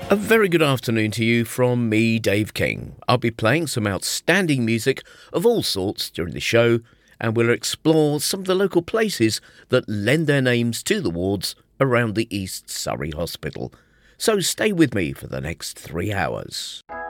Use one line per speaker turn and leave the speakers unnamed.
A very good afternoon to you from me, Dave King. I'll be playing some outstanding music of all sorts during the show, and we'll explore some of the local places that lend their names to the wards around the East Surrey Hospital. So stay with me for the next 3 hours.